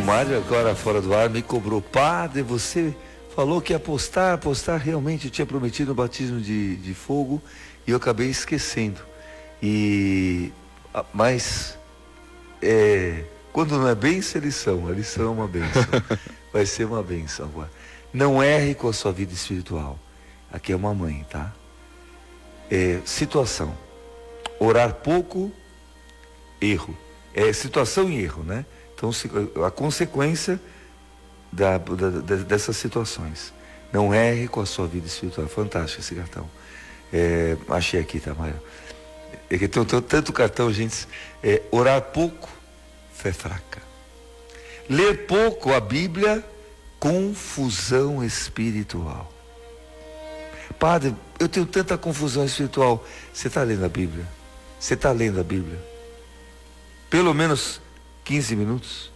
Mário agora fora do ar me cobrou: padre, você falou que ia postar realmente, eu tinha prometido o batismo de fogo e eu acabei esquecendo. Mas quando não é bênção, a lição é uma bênção. Vai ser uma bênção agora. Não erre com a sua vida espiritual. Aqui é uma mãe, tá? Situação: orar pouco, erro. Situação e erro, né? Então, a consequência dessas situações. Não erre com a sua vida espiritual. Fantástico esse cartão. Achei aqui, tá, Mário? É que tem tanto cartão, gente. Orar pouco, fé fraca. Ler pouco a Bíblia, confusão espiritual. Padre, eu tenho tanta confusão espiritual. Você está lendo a Bíblia? Você está lendo a Bíblia? Pelo menos 15 minutos.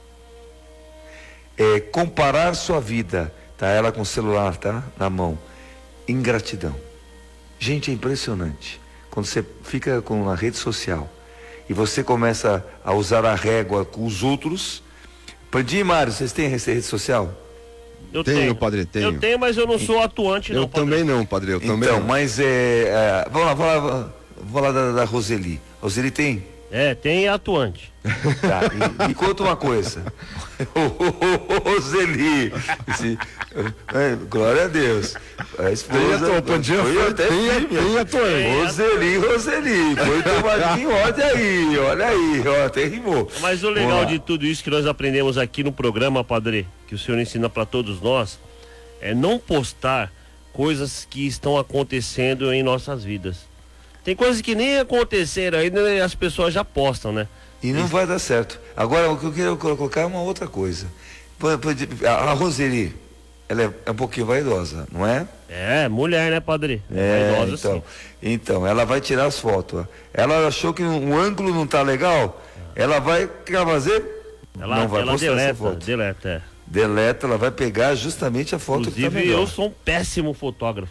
Comparar sua vida, tá? Ela com o celular, tá? Na mão. Ingratidão. Gente, é impressionante. Quando você fica com a rede social e você começa a usar a régua com os outros. Pandinho e Mário, vocês têm rede social? Eu tenho, padre, tenho. Eu tenho, mas eu não sou atuante, não. Eu também não, padre, eu também não. Mas vamos lá da Roseli. Roseli tem? Tem atuante. Tá, e conta uma coisa. Roseli. Glória a Deus. A esposa. Tem atuante. Roseli. Foi tomadinho, olha aí, até rimou. Mas o legal de tudo isso que nós aprendemos aqui no programa, padre, que o senhor ensina para todos nós, é não postar coisas que estão acontecendo em nossas vidas. Tem coisas que nem aconteceram ainda e as pessoas já postam, né? E não vai dar certo. Agora, o que eu quero colocar é uma outra coisa. A Roseli, ela é um pouquinho vaidosa, não é? Mulher, né, padre? Vaidosa, então, sim. Então, ela vai tirar as fotos. Ela achou que um ângulo não tá legal, ela vai fazer... não vai postar essa foto. Deleta, ela vai pegar justamente a foto. Inclusive, que tá melhor. Eu sou um péssimo fotógrafo.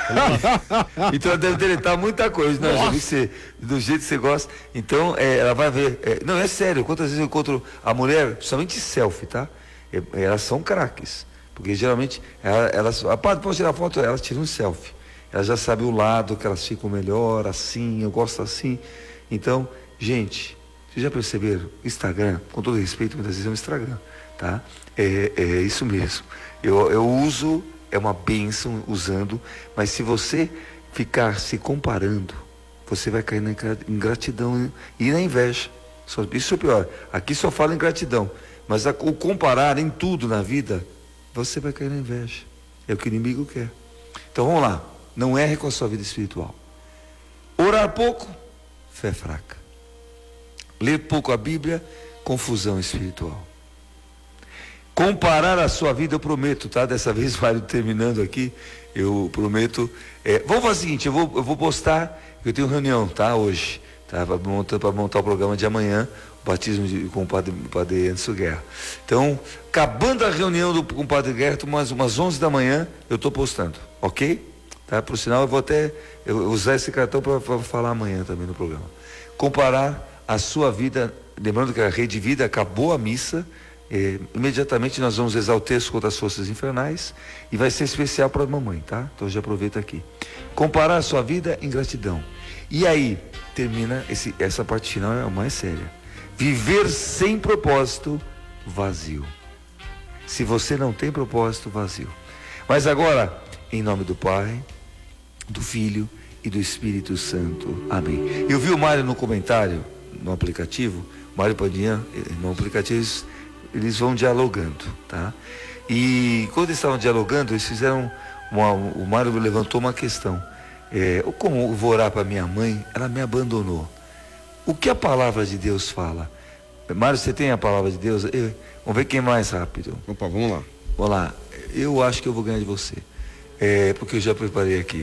Então ela deve deletar muita coisa, né? Já vi que você, do jeito que você gosta. Então, ela vai ver. Não, é sério, quantas vezes eu encontro a mulher, principalmente selfie, tá? Elas são craques. Porque geralmente, elas pode tirar foto, elas tiram um selfie. Elas já sabem o lado que elas ficam melhor, assim, eu gosto assim. Então, gente, vocês já perceberam? Instagram, com todo respeito, muitas vezes é um Instagram, tá? É isso mesmo. Eu uso, é uma bênção usando, mas se você ficar se comparando, você vai cair na ingratidão e na inveja. Isso é o pior. Aqui só fala em gratidão, mas o comparar em tudo na vida, você vai cair na inveja. É o que o inimigo quer. Então vamos lá. Não erre com a sua vida espiritual. Orar pouco, fé fraca. Ler pouco a Bíblia, confusão espiritual. Comparar a sua vida, eu prometo, tá? Dessa vez, Mário, terminando aqui, eu prometo. Vamos fazer o seguinte, eu vou postar, eu tenho reunião, tá? Hoje, tá? Para montar o programa de amanhã, o batismo com o padre Anderson Guerra. Então, acabando a reunião com o padre Guerra, umas 11 da manhã, eu estou postando, ok? Tá? Por sinal, eu vou até usar esse cartão para falar amanhã também no programa. Comparar a sua vida, lembrando que a Rede Vida acabou a missa. Imediatamente nós vamos rezar o texto contra as forças infernais e vai ser especial para a mamãe, tá? Então já aproveita aqui. Comparar a sua vida em gratidão. E aí, termina essa parte final, é a mais séria. Viver sem propósito, vazio. Se você não tem propósito, vazio. Mas agora, em nome do Pai, do Filho e do Espírito Santo. Amém. Eu vi o Mário no comentário, no aplicativo, Mário Padinha, no aplicativo, eles vão dialogando, tá? E quando eles estavam dialogando, eles fizeram o Mário levantou uma questão. Como eu vou orar para minha mãe? Ela me abandonou. O que a palavra de Deus fala? Mário, você tem a palavra de Deus? Vamos ver quem é mais rápido. Opa, vamos lá. Vamos lá. Eu acho que eu vou ganhar de você. Porque eu já preparei aqui.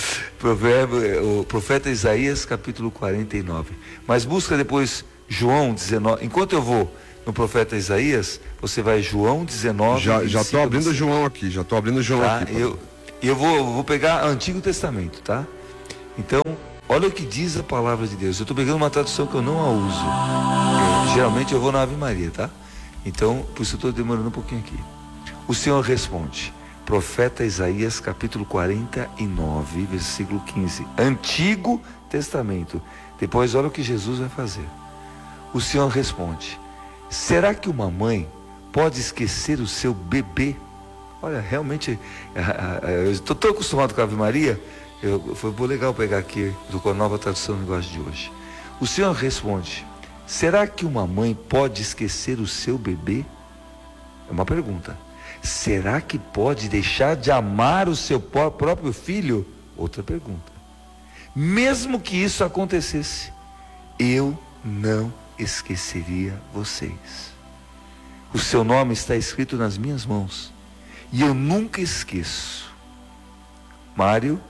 O profeta Isaías, capítulo 49. Mas busca depois João 19. Enquanto eu vou no profeta Isaías, você vai João 19. Já estou abrindo João aqui, tá? Eu vou pegar Antigo Testamento, tá? Então, olha o que diz a palavra de Deus. Eu estou pegando uma tradução que eu não a uso. Geralmente eu vou na Ave Maria, tá? Então, por isso eu estou demorando um pouquinho aqui. O Senhor responde, profeta Isaías capítulo 49, versículo 15, Antigo Testamento. Depois olha o que Jesus vai fazer. O Senhor responde, será que uma mãe pode esquecer o seu bebê? Olha, realmente, eu estou tão acostumado com a Ave Maria, foi legal pegar aqui com a nova tradução do linguagem de hoje. O Senhor responde, será que uma mãe pode esquecer o seu bebê? É uma pergunta. Será que pode deixar de amar o seu próprio filho? Outra pergunta. Mesmo que isso acontecesse, eu não esqueceria vocês. O seu nome está escrito nas minhas mãos e eu nunca esqueço. Mário,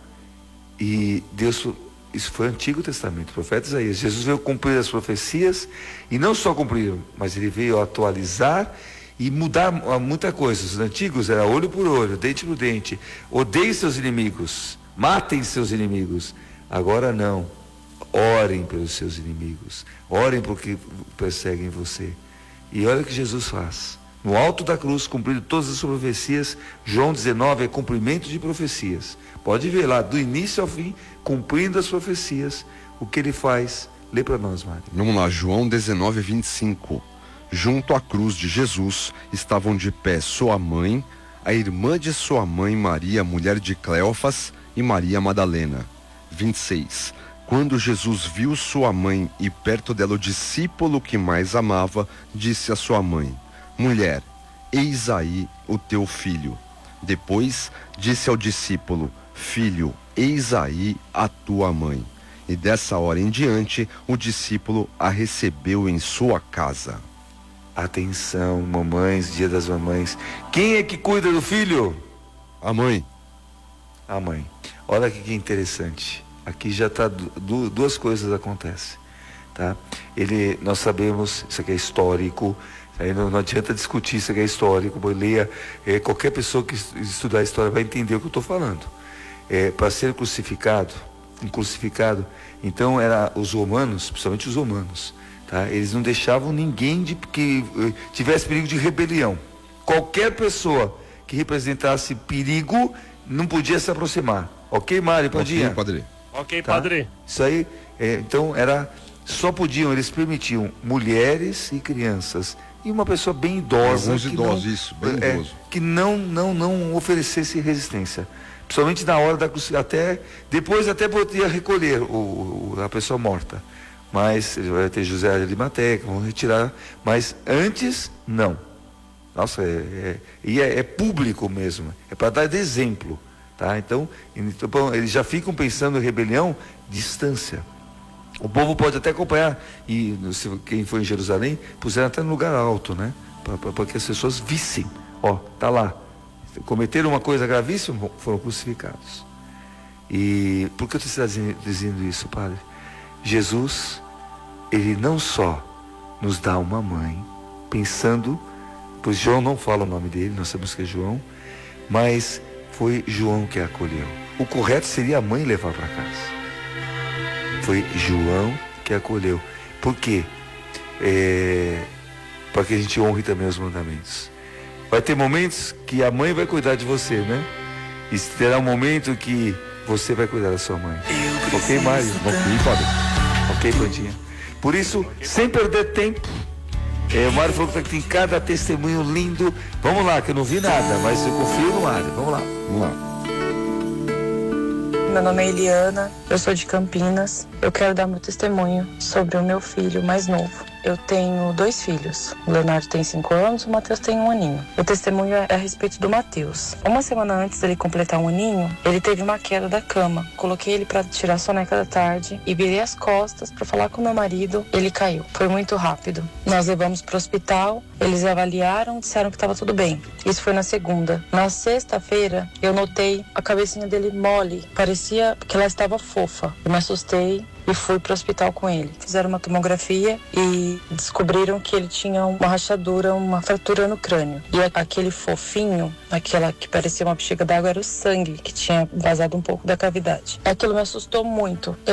e Deus, isso foi Antigo Testamento, profeta Isaías. Jesus veio cumprir as profecias e não só cumprir, mas ele veio atualizar e mudar muita coisa. Os antigos era olho por olho, dente por dente, odeiem seus inimigos, matem seus inimigos. Agora não, orem pelos seus inimigos, orem porque perseguem você. E olha o que Jesus faz, no alto da cruz, cumprindo todas as profecias. João 19 é cumprimento de profecias, pode ver lá, do início ao fim, cumprindo as profecias. O que ele faz? Lê para nós, Mário. Vamos lá, João 19, 25. Junto à cruz de Jesus estavam de pé sua mãe, a irmã de sua mãe Maria, mulher de Cleofas, e Maria Madalena. 26. Quando Jesus viu sua mãe e perto dela o discípulo que mais amava, disse à sua mãe, mulher, eis aí o teu filho. Depois disse ao discípulo, filho, eis aí a tua mãe. E dessa hora em diante, o discípulo a recebeu em sua casa. Atenção, mamães, dia das mamães. Quem é que cuida do filho? A mãe. A mãe. Olha aqui que interessante. Aqui já está, duas coisas acontecem, tá? Nós sabemos, isso aqui é histórico, aí não adianta discutir, isso aqui é histórico, leia, qualquer pessoa que estudar a história vai entender o que eu estou falando. Para ser crucificado, então era os romanos, principalmente os romanos, tá? Eles não deixavam ninguém que tivesse perigo de rebelião. Qualquer pessoa que representasse perigo não podia se aproximar. Ok, Mário, pode ir? Ok, padre. Ok, Tá? padre. Isso aí, então eles permitiam mulheres e crianças e uma pessoa bem idosa. Alguns idosos, isso, bem idoso. Que não oferecesse resistência. Principalmente na hora da crucificação, depois até podia recolher a pessoa morta. Mas vai ter José de Arimateia, vão retirar, mas antes, não. Nossa, é público mesmo, é para dar de exemplo. Tá? Então, eles já ficam pensando em rebelião, distância. O povo pode até acompanhar, e quem foi em Jerusalém, puseram até no lugar alto, né? Para que as pessoas vissem, tá lá. Cometeram uma coisa gravíssima, foram crucificados. E por que eu estou dizendo isso, padre? Jesus, ele não só nos dá uma mãe, pensando, pois João não fala o nome dele, nós sabemos que é João, mas foi João que a acolheu. O correto seria a mãe levar para casa. Foi João que a acolheu. Por quê? Para que a gente honre também os mandamentos. Vai ter momentos que a mãe vai cuidar de você, né? E terá um momento que você vai cuidar da sua mãe. Ok, Mário? Ok, padre. Ok, Pandinha? Por isso, sem perder tempo, o Mário falou que tem cada testemunho lindo. Vamos lá, que eu não vi nada, mas eu confio no Mário. Vamos lá. Vamos lá. Meu nome é Eliana, eu sou de Campinas. Eu quero dar meu testemunho sobre o meu filho mais novo. Eu tenho 2 filhos. O Leonardo tem 5 anos, o Matheus tem 1 aninho. O testemunho é a respeito do Matheus. Uma semana antes dele completar 1 aninho, ele teve uma queda da cama. Coloquei ele para tirar a soneca da tarde e virei as costas para falar com meu marido. Ele caiu. Foi muito rápido. Nós levamos para o hospital, eles avaliaram, disseram que estava tudo bem. Isso foi na segunda. Na sexta-feira, eu notei a cabecinha dele mole. Parecia que ela estava fofa. Eu me assustei e fui para o hospital com ele. Fizeram uma tomografia e descobriram que ele tinha uma rachadura, uma fratura no crânio. E aquele fofinho, aquela que parecia uma bexiga d'água, era o sangue que tinha vazado um pouco da cavidade. Aquilo me assustou muito.